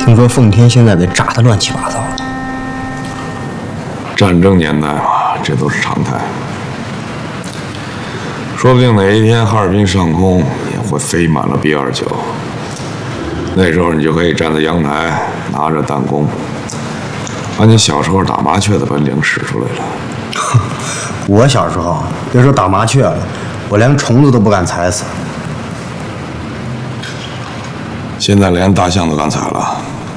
听说奉天现在被炸得乱七八糟的。 战争年代嘛，这都是常态。说不定哪一天哈尔滨上空也会飞满了 B-29，那时候你就可以站在阳台，拿着弹弓，把你小时候打麻雀的本领使出来了。 我小时候别说打麻雀了，我连虫子都不敢踩死。 现在连大象都敢踩了。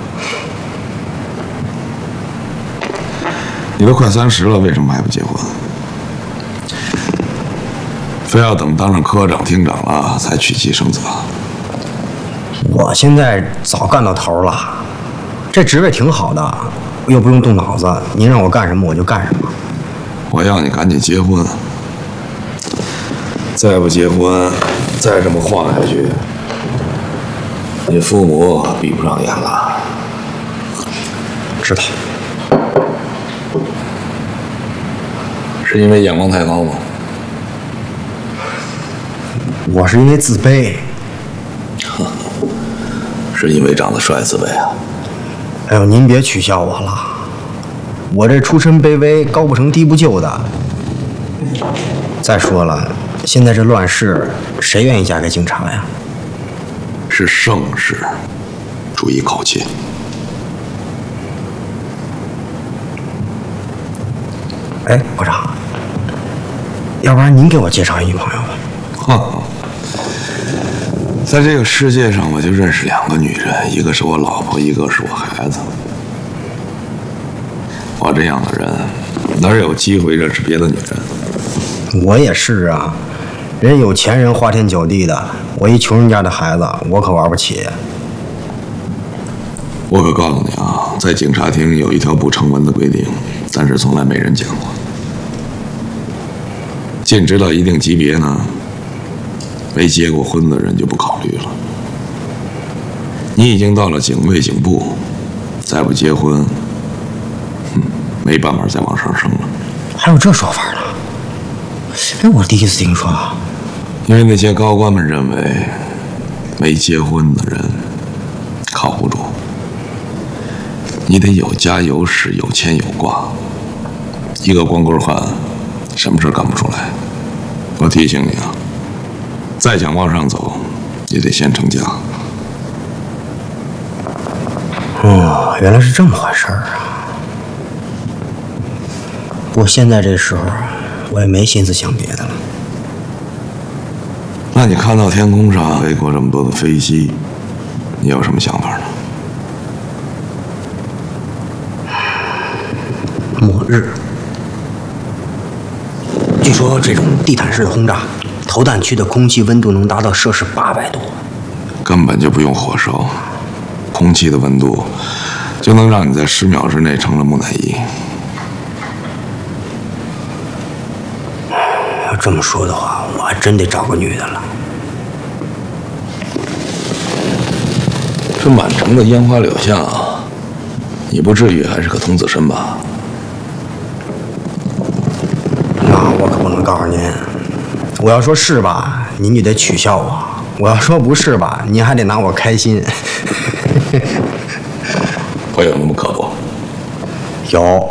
你都快30了，为什么还不结婚？非要等当上科长、厅长了才娶妻生子啊？ 我现在早干到头了，这职位挺好的，又不用动脑子，您让我干什么我就干什么。 我要你赶紧结婚，再不结婚，再这么晃下去，你父母闭不上眼了。 知道。 是因为眼光太高吗？ 我是因为自卑。 是因为长得帅自卑啊？ 哎呦，您别取笑我了，我这出身卑微，高不成低不就的。再说了，现在这乱世，谁愿意嫁给警察呀？ 是盛世，注意口气。 哎，部长，要不然您给我介绍一女朋友吧？ 哼，在这个世界上，我就认识2个女人，一个是我老婆，一个是我孩子。我这样的人，哪有机会认识别的女人？ 我也是啊，人有钱人花天酒地的，我一穷人家的孩子，我可玩不起。 我可告诉你啊，在警察厅有一条不成文的规定，但是从来没人讲过。禁止到一定级别呢，没结过婚的人就不考虑了。你已经到了警卫警部，再不结婚，没办法再往上升了。 还有这说法呢？哎，我第一次听说。 因为那些高官们认为，没结婚的人靠不住，你得有家有室有牵有挂。一个光棍汉，什么事干不出来。我提醒你啊，再想往上走，也得先成家。 哦，原来是这么回事儿啊！不过现在这时候，我也没心思想别的了。 那你看到天空上飞过这么多的飞机，你有什么想法呢？ 末日。据说这种地毯式的轰炸，投弹区的空气温度能达到摄氏800度， 根本就不用火烧，空气的温度就能让你在10秒之内成了木乃伊。 要这么说的话，我还真得找个女的了。 这满城的烟花柳巷，你不至于还是个童子身吧？ 那我可不能告诉您，我要说是吧，您就得取笑我；我要说不是吧，您还得拿我开心。 我有那么刻薄？ 有。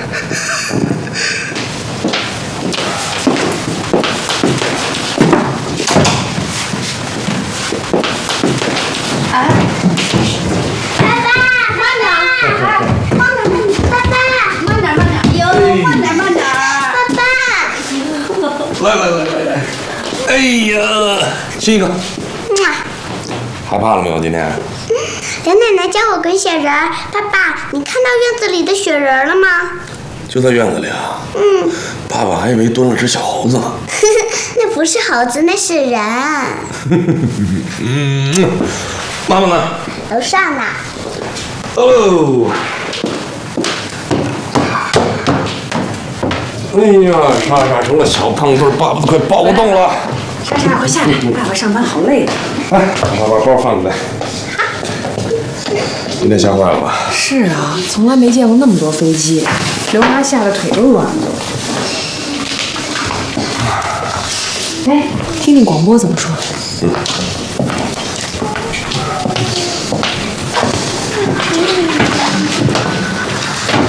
来，哎呀，亲一个。害怕了没有？今天？ 梁奶奶教我跟雪人。爸爸，你看到院子里的雪人了吗？ 就在院子里啊。爸爸还以为蹲了只小猴子呢。 那不是猴子，那是人。 妈妈呢？ 楼上呢。 哦。哎呀，莎莎成了小胖墩，爸爸都快抱不动了。 莎莎，快下来，爸爸上班好累的。 来，把包放进来。今天吓坏了吧？ 是啊，从来没见过那么多飞机，刘妈吓得腿都软了。哎，听听广播怎么说？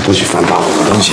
不许翻打我的东西。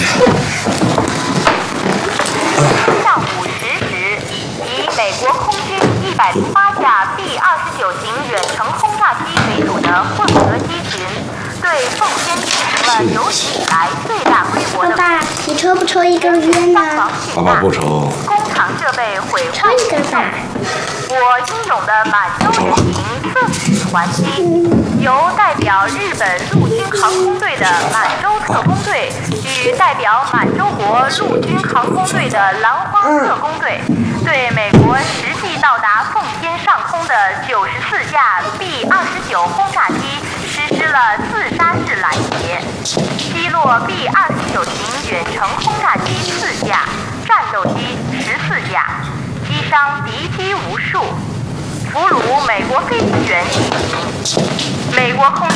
上午10时，以美国空军108架B-29型远程轰炸机为主的混合机群，对奉天进行了有史以来最大规模的。 爸爸，你抽不抽一根烟呢？ 爸爸不抽。 工厂设备毁坏严重。我英勇的满洲人民特许还击，由代表日本陆军航空队的满洲特工队与代表满洲国陆军航空队的兰花特工队，对美国实际到达奉天上空的94架 B-29轰炸机实施了自杀式拦截，击落 B-29型远程轰炸机4架，战斗机14架。击伤敌机无数，俘虏美国飞行员1名。美国空。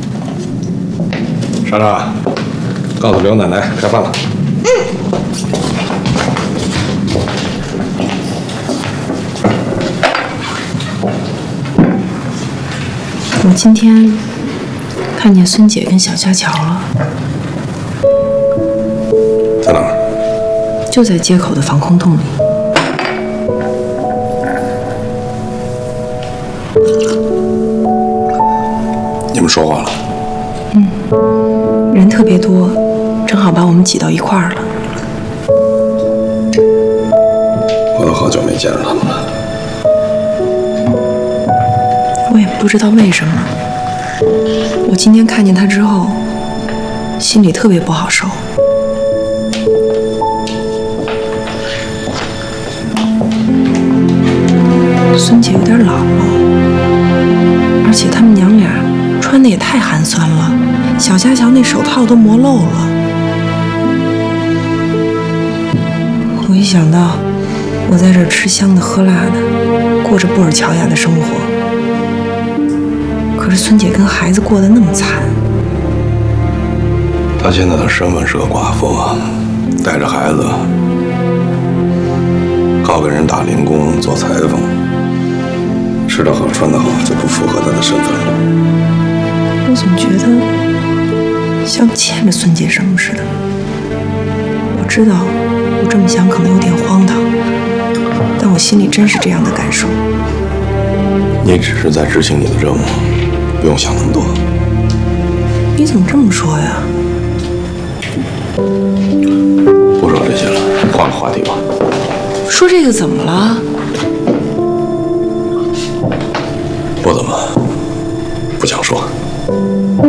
莎莎，告诉刘奶奶开饭了。 我今天看见孙姐跟小佳乔了， 在哪儿？ 就在街口的防空洞里。 你们说话了？ 人特别多，正好把我们挤到一块儿了。 我都好久没见着他们了。 我也不知道为什么，我今天看见他之后，心里特别不好受。孙姐有点老了，而且他们娘俩穿的也太寒酸了，小家乔那手套都磨漏了。我一想到我在这儿吃香的喝辣的，过着布尔乔亚的生活，可是孙姐跟孩子过得那么惨。 她现在的身份是个寡妇，带着孩子，靠给人打零工做裁缝，吃得好穿得好，就不符合她的身份了。 我总觉得像欠着孙姐什么似的。我知道我这么想可能有点荒唐，但我心里真是这样的感受。 你只是在执行你的任务，不用想那么多。 你怎么这么说呀？ 不说这些了，换个话题吧。 说这个怎么了？ 不怎么，不想说。